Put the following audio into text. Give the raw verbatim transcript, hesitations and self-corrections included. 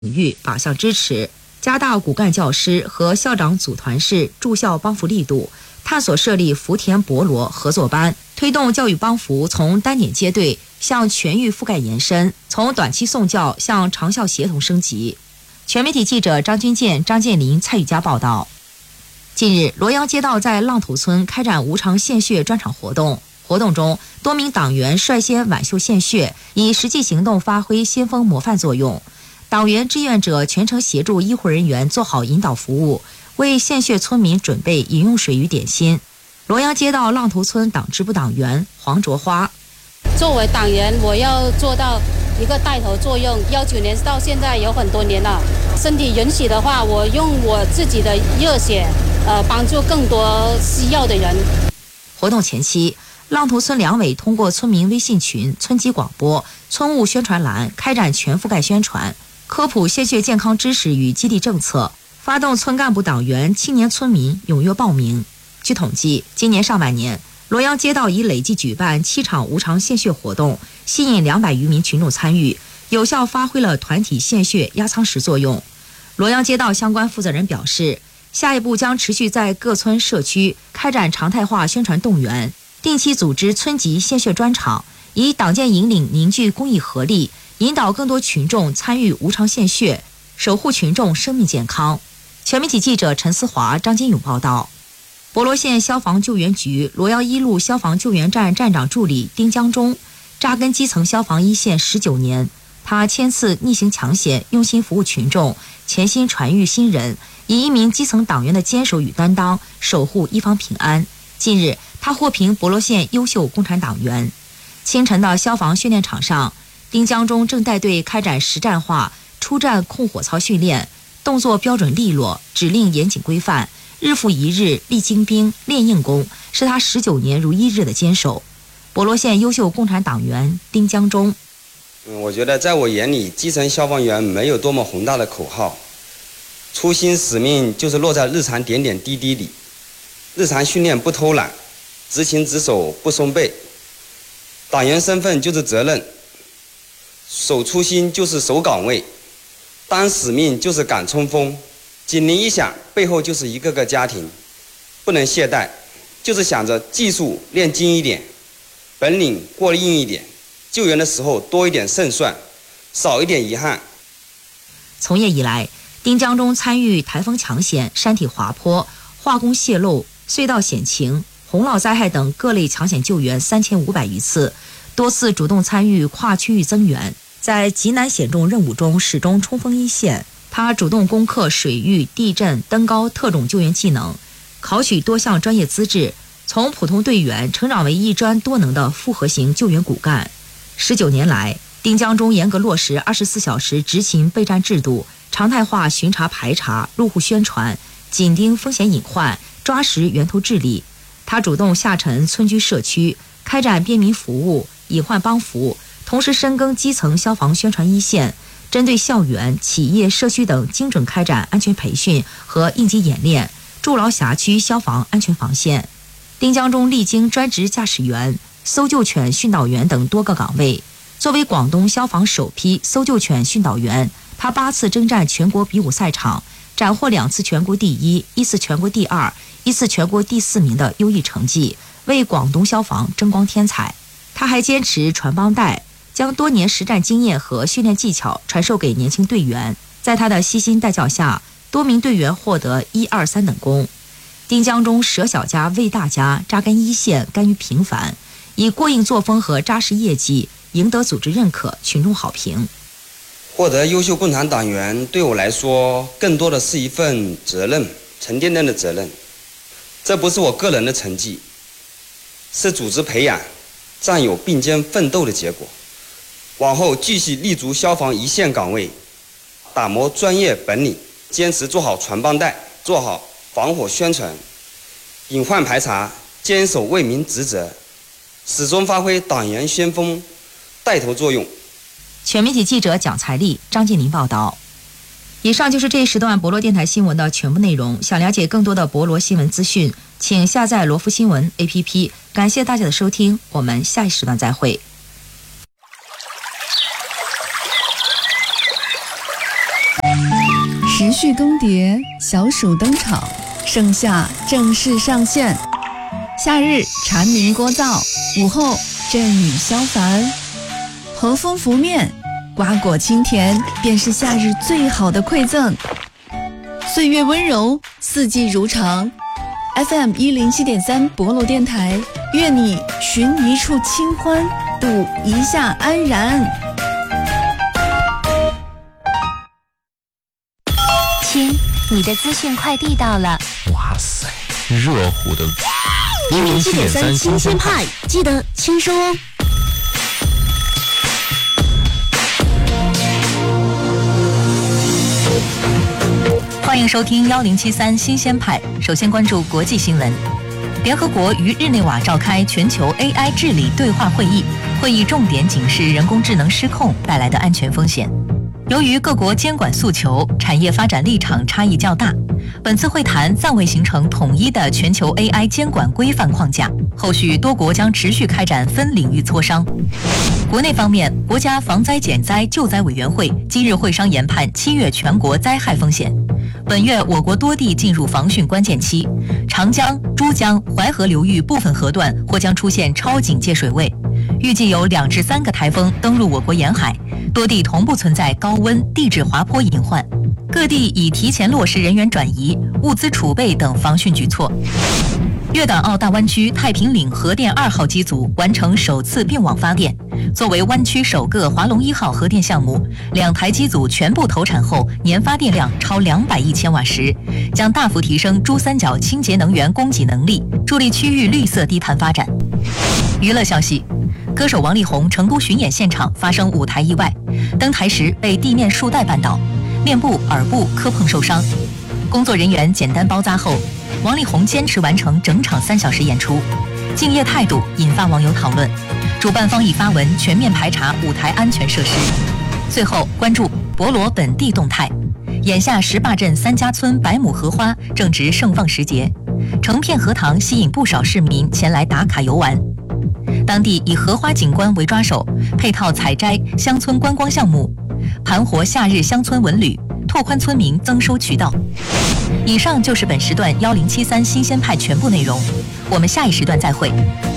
领域靶向支持，加大骨干教师和校长组团式驻校帮扶力度，探索设立福田博罗合作班，推动教育帮扶从单点接队向全域覆盖延伸，从短期送教向长效协同升级。全媒体记者张军健、张建林、蔡宇佳报道。近日，罗阳街道在浪头村开展无偿献血专场活动。活动中，多名党员率先挽袖献血，以实际行动发挥先锋模范作用。党员志愿者全程协助医护人员做好引导服务，为献血村民准备饮用水与点心。罗阳街道浪头村党支部党员黄卓花： 作为党员，我要做到一个带头作用。幺九年到现在有很多年了，身体允许的话，我用我自己的热血，呃，帮助更多需要的人。 活动前期，浪头村两委通过村民微信群、村级广播、村务宣传栏开展全覆盖宣传，科普献血健康知识与激励政策，发动村干部党员、青年村民踊跃报名。据统计，今年上半年，罗阳街道已累计举办七场无偿献血活动，吸引两百余名群众参与，有效发挥了团体献血压舱石作用。罗阳街道相关负责人表示，下一步将持续在各村社区开展常态化宣传动员，定期组织村级献血专场，以党建引领凝聚公益合力，引导更多群众参与无偿献血，守护群众生命健康。全媒体记者陈思华、张金勇报道。博罗县消防救援局罗阳一路消防救援站站长助理丁江忠，扎根基层消防一线十九年，他千次逆行抢险，用心服务群众，潜心传育新人，以一名基层党员的坚守与担当，守护一方平安。近日，他获评博罗县优秀共产党员。清晨的消防训练场上，丁江忠正带队开展实战化出战控火操训练，动作标准利落，指令严谨规范，日复一日立精兵练硬功，是他十九年如一日的坚守。博罗县优秀共产党员丁江忠： 嗯，我觉得在我眼里，基层消防员没有多么宏大的口号，初心使命就是落在日常点点滴滴里。日常训练不偷懒，执勤职守不松背。党员身份就是责任，守初心就是守岗位，当使命就是赶冲锋。警铃一响，背后就是一个个家庭，不能懈怠，就是想着技术练精一点，本领过硬一点，救援的时候多一点胜算，少一点遗憾。 从业以来，丁江忠参与台风抢险、山体滑坡、化工泄漏、隧道险情、洪涝灾害等各类抢险救援三千五百余次，多次主动参与跨区域增援，在极难险重任务中始终冲锋一线。他主动攻克水域、地震、登高特种救援技能，考取多项专业资质，从普通队员成长为一专多能的复合型救援骨干。十九年来，丁江忠严格落实二十四小时执勤备战制度，常态化巡查排查、入户宣传，紧盯风险隐患，抓实源头治理。他主动下沉村居社区，开展便民服务、隐患帮扶，同时深耕基层消防宣传一线，针对校园、企业、社区等精准开展安全培训和应急演练，筑牢辖区消防安全防线。丁江忠历经专职驾驶员、搜救犬训导员等多个岗位。作为广东消防首批搜救犬训导员，他八次征战全国比武赛场，斩获两次全国第一、一次全国第二、一次全国第四名的优异成绩，为广东消防争光添彩。他还坚持传帮带，将多年实战经验和训练技巧传授给年轻队员。在他的悉心带教下，多名队员获得一二三等功。丁江忠舍小家为大家，扎根一线，甘于平凡，以过硬作风和扎实业绩赢得组织认可、群众好评。 获得优秀共产党员对我来说，更多的是一份责任，沉甸甸的责任。这不是我个人的成绩，是组织培养、战友并肩奋斗的结果。往后继续立足消防一线岗位，打磨专业本领，坚持做好传帮带，做好防火宣传、隐患排查，坚守为民职责，始终发挥党员先锋带头作用。 全媒体记者蒋才丽、张建林报道。以上就是这一时段博罗电台新闻的全部内容。想了解更多的博罗新闻资讯，请下载罗福新闻 A P P。感谢大家的收听，我们下一时段再会。 时序更迭，小暑登场，盛夏正式上线。夏日蝉鸣聒噪，午后阵雨消烦，和风拂面，瓜果清甜，便是夏日最好的馈赠。岁月温柔，四季如常。F M 一零七点三博罗电台，愿你寻一处清欢，度一夏安然。 亲，你的资讯快递到了。 哇塞，热乎的一零七点三新鲜派， 记得签收哦。 欢迎收听幺零七三新鲜派。首先关注国际新闻。联合国于日内瓦召开全球 A I 治理对话会议，会议重点警示人工智能失控带来的安全风险。由于各国监管诉求、产业发展立场差异较大，本次会谈暂未形成统一的全球 A I 监管规范框架。后续多国将持续开展分领域磋商。国内方面，国家防灾减灾救灾委员会今日会商研判七月全国灾害风险。本月我国多地进入防汛关键期，长江、珠江、淮河流域部分河段或将出现超警戒水位。预计有两至三个台风登陆我国沿海，多地同步存在高温、地质滑坡隐患。各地已提前落实人员转移、物资储备等防汛举措。粤港澳大湾区太平岭核电二号机组完成首次并网发电。作为湾区首个华龙一号核电项目，两台机组全部投产后，年发电量超两百亿千瓦时，将大幅提升珠三角清洁能源供给能力，助力区域绿色低碳发展。娱乐消息，歌手王力宏成都巡演现场发生舞台意外，登台时被地面束带绊倒，面部、耳部磕碰受伤。工作人员简单包扎后，王力宏坚持完成整场三小时演出，敬业态度引发网友讨论。主办方已发文全面排查舞台安全设施。最后关注博罗本地动态，眼下石坝镇三家村百亩荷花正值盛放时节，成片荷塘吸引不少市民前来打卡游玩。当地以荷花景观为抓手，配套采摘乡村观光项目，盘活夏日乡村文旅，拓宽村民增收渠道。以上就是本时段幺零七三新鲜派全部内容，我们下一时段再会。